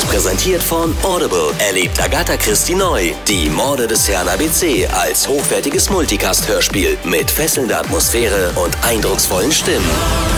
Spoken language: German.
Präsentiert von Audible erlebt Agatha Christie neu die Morde des Herrn ABC als hochwertiges Multicast-Hörspiel mit fesselnder Atmosphäre und eindrucksvollen Stimmen.